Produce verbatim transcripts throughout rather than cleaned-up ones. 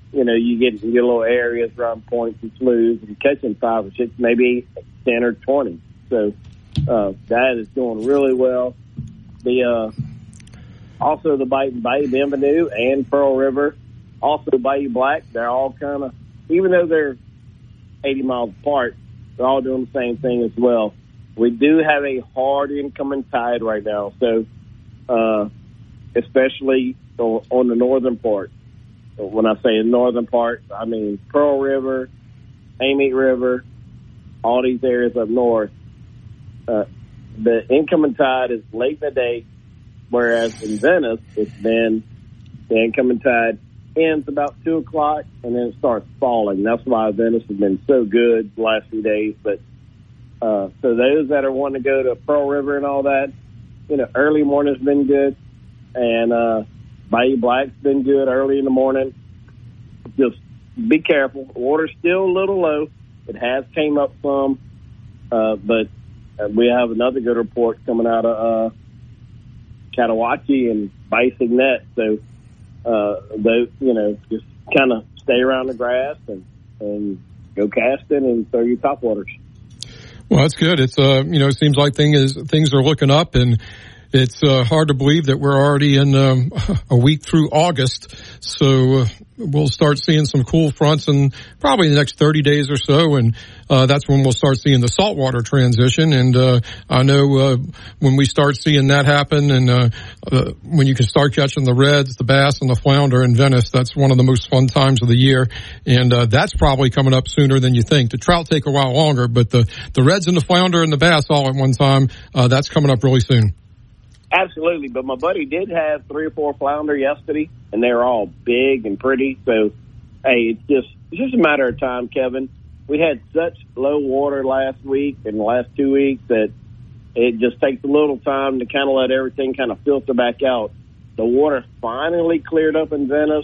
you know, you get, you get little areas around points and sloughs and catching five or six, maybe ten or twenty. So uh, that is going really well. The uh, also the Bayou, Bayou Bienvenue and Pearl River, also Bayou Black, they're all kind of, even though they're eighty miles apart, they're all doing the same thing as well. We do have a hard incoming tide right now, so uh, especially on, on the northern part. When I say the northern part, I mean Pearl River, Amite River, all these areas up north. Uh, the incoming tide is late in the day, whereas in Venice, it's been the incoming tide ends about two o'clock, and then it starts falling. That's why Venice has been so good the last few days. But uh, so those that are wanting to go to Pearl River and all that, you know, early morning's been good, and uh, Bayou Black's been good early in the morning. Just be careful. The water's still a little low. It has came up some, uh, but we have another good report coming out of uh, Chattahoochee and Bayou Signet. So, uh, those, you know, just kind of stay around the grass and, and go casting and throw your topwaters. Well, that's good. It's, uh, you know, it seems like thing is, things are looking up, and it's uh, hard to believe that we're already in um, a week through August. So uh, we'll start seeing some cool fronts in probably the next thirty days or so, and uh, that's when we'll start seeing the saltwater transition. And uh, I know uh, when we start seeing that happen, and uh, uh, when you can start catching the reds, the bass, and the flounder in Venice, that's one of the most fun times of the year. And uh, that's probably coming up sooner than you think. The trout take a while longer, but the, the reds and the flounder and the bass all at one time, uh, that's coming up really soon. Absolutely, but my buddy did have three or four flounder yesterday, and they were all big and pretty. So, hey, it's just it's just a matter of time, Kevin. We had such low water last week and the last two weeks that it just takes a little time to kind of let everything kind of filter back out. The water finally cleared up in Venice,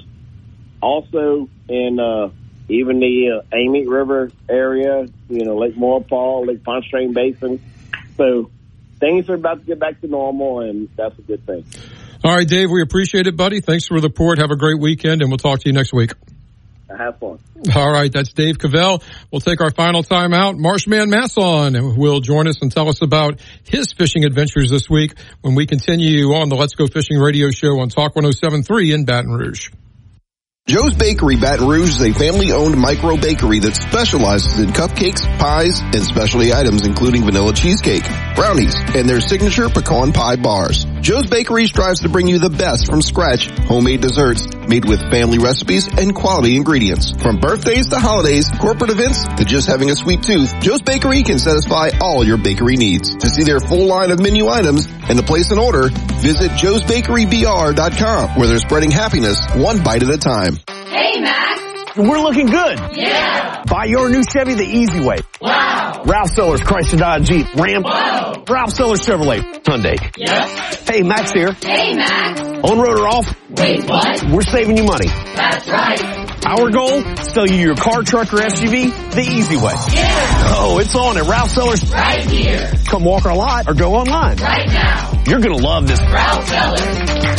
also in uh, even the uh, Amite River area, you know, Lake Maurepas, Lake Pontchartrain Basin. So things are about to get back to normal, and that's a good thing. All right, Dave, we appreciate it, buddy. Thanks for the report. Have a great weekend, and we'll talk to you next week. Have fun. All right, that's Dave Cavell. We'll take our final time out. Marshman Masson will join us and tell us about his fishing adventures this week when we continue on the Let's Go Fishing radio show on Talk one oh seven point three in Baton Rouge. Joe's Bakery Baton Rouge is a family-owned micro bakery that specializes in cupcakes, pies, and specialty items including vanilla cheesecake, brownies, and their signature pecan pie bars. Joe's Bakery strives to bring you the best from scratch, homemade desserts made with family recipes and quality ingredients. From birthdays to holidays, corporate events to just having a sweet tooth, Joe's Bakery can satisfy all your bakery needs. To see their full line of menu items and to place an order, visit joes bakery b r dot com, where they're spreading happiness one bite at a time. Hey, Mac. We're looking good. Yeah. Buy your new Chevy the easy way. Wow. Ralph Sellers Chrysler Dodge Jeep Ram. Whoa. Ralph Sellers Chevrolet Hyundai. Yes. Hey, Mac's here. Hey, Mac. On road or off? Wait, what? We're saving you money. That's right. Our goal? Sell you your car, truck, or S U V the easy way. Yeah. Oh, it's on at Ralph Sellers. Right here. Come walk our lot or go online. Right now. You're going to love this. Ralph Sellers.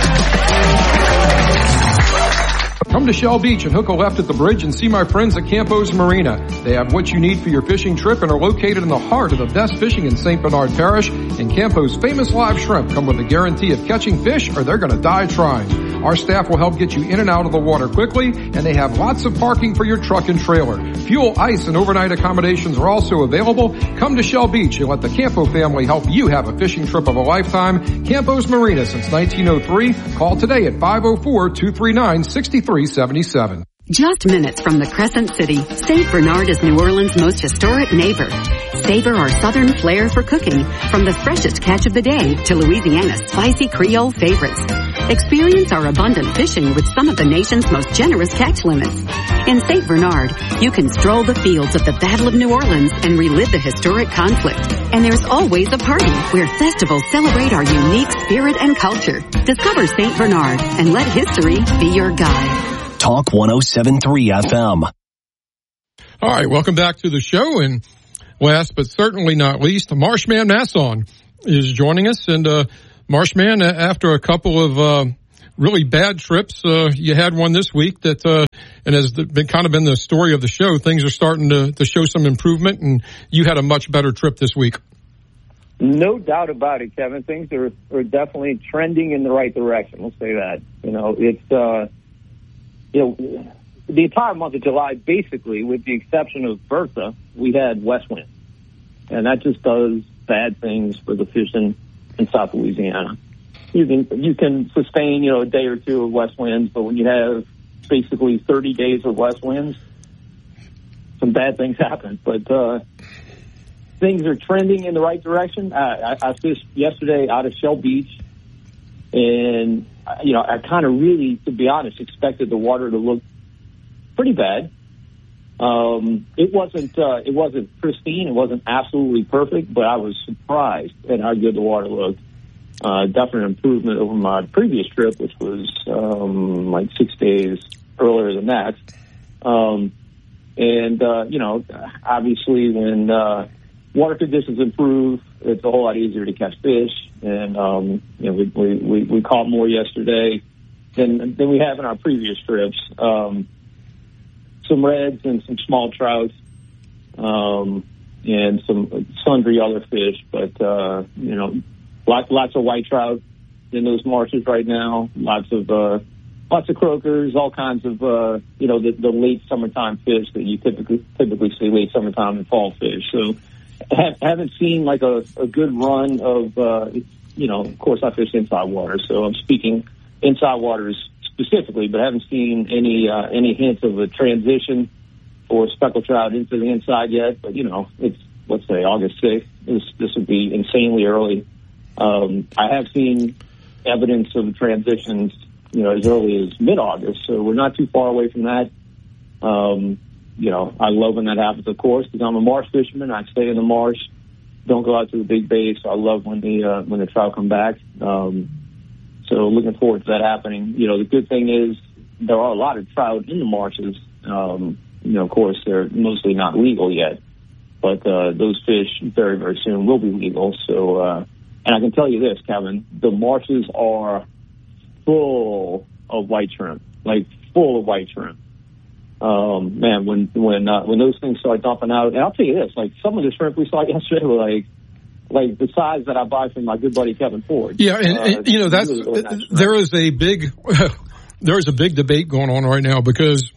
Come to Shell Beach and hook a left at the bridge and see my friends at Campos Marina. They have what you need for your fishing trip and are located in the heart of the best fishing in Saint Bernard Parish. And Campos' famous live shrimp come with a guarantee of catching fish or they're going to die trying. Our staff will help get you in and out of the water quickly, and they have lots of parking for your truck and trailer. Fuel, ice, and overnight accommodations are also available. Come to Shell Beach and let the Campo family help you have a fishing trip of a lifetime. Campos Marina since nineteen oh three. Call today at five oh four, two three nine, six three seven seven. Just minutes from the Crescent City, Saint Bernard is New Orleans' most historic neighbor. Savor our southern flair for cooking, from the freshest catch of the day to Louisiana's spicy Creole favorites. Experience our abundant fishing with some of the nation's most generous catch limits. In Saint Bernard, you can stroll the fields of the Battle of New Orleans and relive the historic conflict. And there's always a party where festivals celebrate our unique spirit and culture. Discover Saint Bernard and let history be your guide. Talk one oh seven point three F M. All right, welcome back to the show. And last but certainly not least, Marshman Masson is joining us. And uh, Marshman, after a couple of uh, really bad trips, uh, you had one this week that uh, and has been kind of been the story of the show, things are starting to, to show some improvement, and you had a much better trip this week. No doubt about it, Kevin. Things are, are definitely trending in the right direction. We'll say that. You know, it's, uh, you know, the entire month of July, basically, with the exception of Bertha, we had west wind. And that just does bad things for the fishing in South Louisiana. You can, you can sustain, you know, a day or two of west winds, but when you have basically thirty days of west winds, some bad things happen. But, uh, things are trending in the right direction. I, I, I fished yesterday out of Shell Beach, and, you know, I kind of really, to be honest, expected the water to look pretty bad. Um, it wasn't, uh, it wasn't pristine. It wasn't absolutely perfect, but I was surprised at how good the water looked. Uh, definite improvement over my previous trip, which was, um, like six days earlier than that. Um, and, uh, you know, obviously when, uh, water conditions improve, it's a whole lot easier to catch fish. And, um, you know, we, we, we, we caught more yesterday than, than we have in our previous trips. Um, some reds and some small trout, um, and some sundry other fish. But, uh, you know, lots, lots of white trout in those marshes right now. Lots of, uh, lots of croakers, all kinds of, uh, you know, the, the late summertime fish that you typically, typically see late summertime and fall fish. So, I haven't seen like a, a good run of, uh, you know, of course I fish inside water, so I'm speaking inside waters specifically, but I haven't seen any, uh, any hints of a transition for speckled trout into the inside yet. But, you know, it's, let's say August sixth. This, this would be insanely early. Um, I have seen evidence of transitions, you know, as early as mid-August, so we're not too far away from that. Um, You know, I love when that happens, of course, because I'm a marsh fisherman. I stay in the marsh, don't go out to the big bay. So I love when the uh, when the trout come back. Um, so looking forward to that happening. You know, the good thing is there are a lot of trout in the marshes. Um, you know, of course, they're mostly not legal yet, but uh, those fish very very soon will be legal. So, uh, and I can tell you this, Kevin, the marshes are full of white shrimp, like full of white shrimp. Um, man, when, when, uh, when those things start dumping out, and I'll tell you this, like some of the shrimp we saw yesterday were like, like the size that I buy from my good buddy Kevin Ford. Yeah. And, uh, and you know, that's, really, really nice there is a big, there is a big debate going on right now because,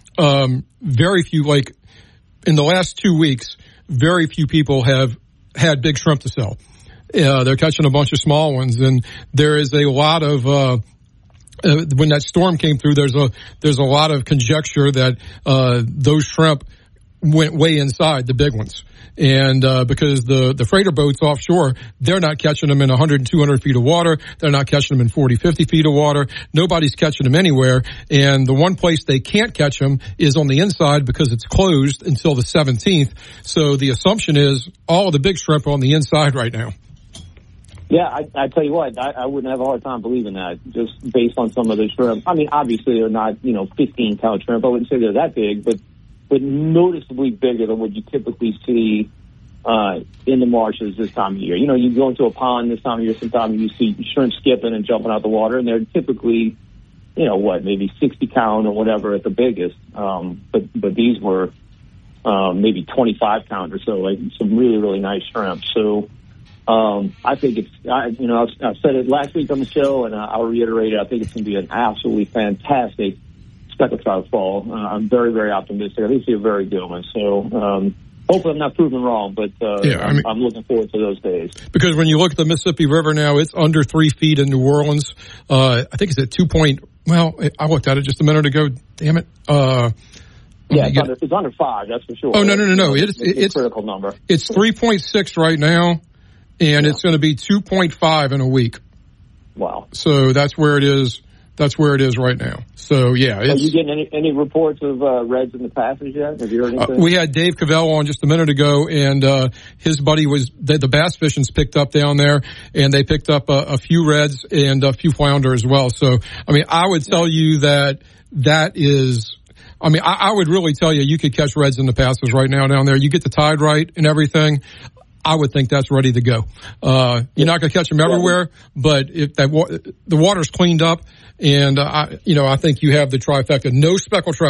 um, very few, like in the last two weeks, very few people have had big shrimp to sell. Uh, they're catching a bunch of small ones, and there is a lot of, uh, Uh, when that storm came through, there's a there's a lot of conjecture that uh those shrimp went way inside the big ones, and uh because the the freighter boats offshore, they're not catching them in one hundred and two hundred feet of water. They're not catching them in forty, fifty feet of water. Nobody's catching them anywhere, and the one place they can't catch them is on the inside because it's closed until the seventeenth. So the assumption is all of the big shrimp are on the inside right now. Yeah, I, I tell you what, I, I wouldn't have a hard time believing that, just based on some of the shrimp. I mean, obviously they're not, you know, fifteen count shrimp. I wouldn't say they're that big, but but noticeably bigger than what you typically see uh, in the marshes this time of year. You know, you go into a pond this time of year, sometimes you see shrimp skipping and jumping out the water, and they're typically, you know, what, maybe sixty count or whatever at the biggest. Um, but but these were um, maybe twenty-five count or so, like some really really nice shrimp. So. Um, I think it's, I, you know, I've, I've said it last week on the show, and I'll reiterate it. I think it's going to be an absolutely fantastic speckled trout fall. Uh, I'm very, very optimistic. I think it's a very good one. So, um, hopefully I'm not proven wrong, but uh, yeah, I mean, I'm, I'm looking forward to those days. Because when you look at the Mississippi River now, it's under three feet in New Orleans. Uh, I think it's at two point, well, I looked at it just a minute ago. Damn it. Uh, Yeah, it's under, it's under five, that's for sure. Oh, no, no, no, no. It's, it's, it's a critical number. It's three point six right now. And yeah. It's going to be two point five in a week. Wow. So that's where it is. That's where it is right now. So, yeah. It's, Are you getting any, any reports of uh, reds in the passage yet? Have you heard anything? Uh, we had Dave Cavell on just a minute ago, and uh, his buddy was, the, the bass fishing's picked up down there, and they picked up a, a few reds and a few flounder as well. So, I mean, I would tell you that that is, I mean, I, I would really tell you, you could catch reds in the passes right now down there. You get the tide right and everything. I would think that's ready to go. Uh, you're not going to catch them everywhere, but if that wa- the water's cleaned up, and uh, I, you know, I think you have the trifecta: no speckled trout.